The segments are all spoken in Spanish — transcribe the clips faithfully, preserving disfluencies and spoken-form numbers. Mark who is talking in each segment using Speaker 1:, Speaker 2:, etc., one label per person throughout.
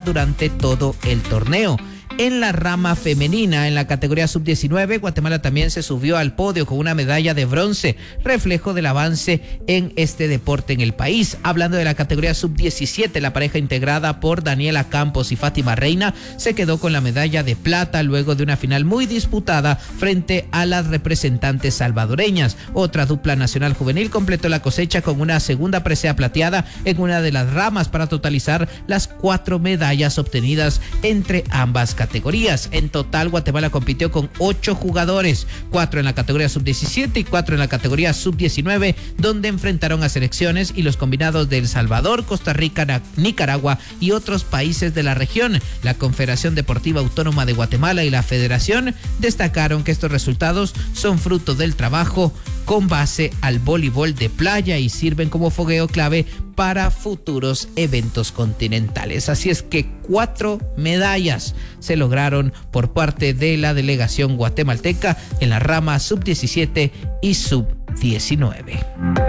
Speaker 1: durante todo el torneo. En la rama femenina, en la categoría sub diecinueve, Guatemala también se subió al podio con una medalla de bronce, reflejo del avance en este deporte en el país. Hablando de la categoría sub diecisiete, la pareja integrada por Daniela Campos y Fátima Reina se quedó con la medalla de plata luego de una final muy disputada frente a las representantes salvadoreñas. Otra dupla nacional juvenil completó la cosecha con una segunda presea plateada en una de las ramas para totalizar las cuatro medallas obtenidas entre ambas categorías. categorías. En total, Guatemala compitió con ocho jugadores, cuatro en la categoría sub diecisiete y cuatro en la categoría sub diecinueve, donde enfrentaron a selecciones y los combinados de El Salvador, Costa Rica, Nicaragua y otros países de la región. La Confederación Deportiva Autónoma de Guatemala y la Federación destacaron que estos resultados son fruto del trabajo con base al voleibol de playa y sirven como fogueo clave para futuros eventos continentales. Así es que cuatro medallas se lograron por parte de la delegación guatemalteca en la rama sub diecisiete y sub diecinueve.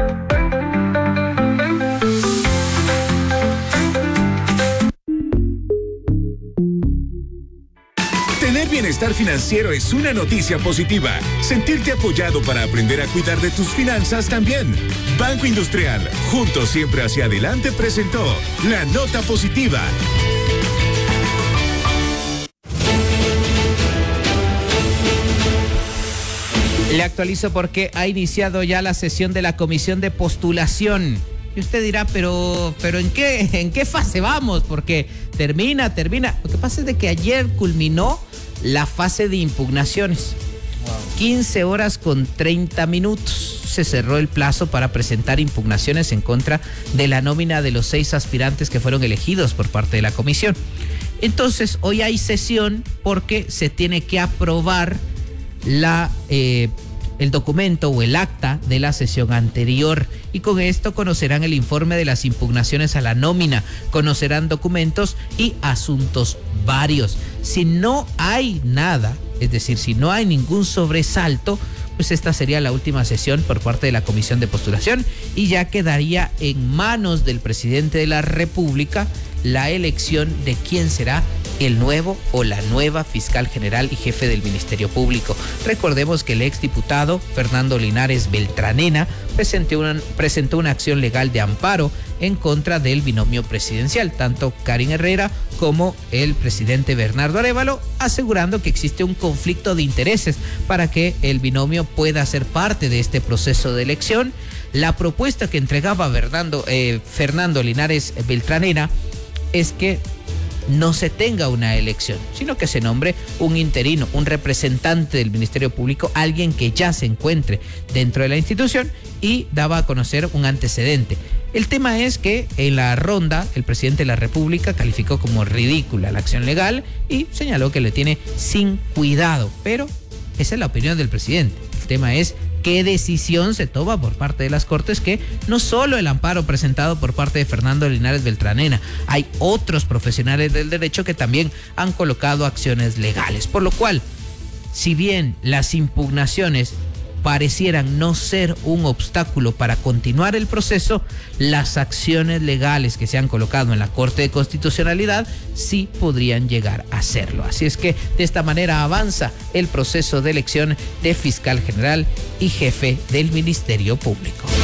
Speaker 2: Tener bienestar financiero es una noticia positiva. Sentirte apoyado para aprender a cuidar de tus finanzas también. Banco Industrial, juntos siempre hacia adelante, presentó la nota positiva.
Speaker 1: Le actualizo porque ha iniciado ya la sesión de la comisión de postulación. Y usted dirá, pero, pero ¿en qué, en qué fase vamos? Porque termina, termina. Lo que pasa es de que ayer culminó la fase de impugnaciones. Wow. quince horas con treinta minutos. Se cerró el plazo para presentar impugnaciones en contra de la nómina de los seis aspirantes que fueron elegidos por parte de la comisión. Entonces, hoy hay sesión porque se tiene que aprobar la eh, el documento o el acta de la sesión anterior, y con esto conocerán el informe de las impugnaciones a la nómina, conocerán documentos y asuntos varios. Si no hay nada, es decir, si no hay ningún sobresalto, pues esta sería la última sesión por parte de la comisión de postulación y ya quedaría en manos del presidente de la República la elección de quién será el nuevo o la nueva fiscal general y jefe del Ministerio Público. Recordemos que el exdiputado Fernando Linares Beltranena presentó una, presentó una acción legal de amparo en contra del binomio presidencial, tanto Karin Herrera como el presidente Bernardo Arévalo, asegurando que existe un conflicto de intereses para que el binomio pueda ser parte de este proceso de elección. La propuesta que entregaba Fernando, eh, Fernando Linares Beltranena es que no se tenga una elección, sino que se nombre un interino, un representante del Ministerio Público, alguien que ya se encuentre dentro de la institución, y daba a conocer un antecedente. El tema es que en la ronda el presidente de la República calificó como ridícula la acción legal y señaló que le tiene sin cuidado, pero esa es la opinión del presidente. El tema es qué decisión se toma por parte de las Cortes, que no solo el amparo presentado por parte de Fernando Linares Beltranena, hay otros profesionales del derecho que también han colocado acciones legales, por lo cual, si bien las impugnaciones parecieran no ser un obstáculo para continuar el proceso, las acciones legales que se han colocado en la Corte de Constitucionalidad sí podrían llegar a serlo. Así es que de esta manera avanza el proceso de elección de fiscal general y jefe del Ministerio Público.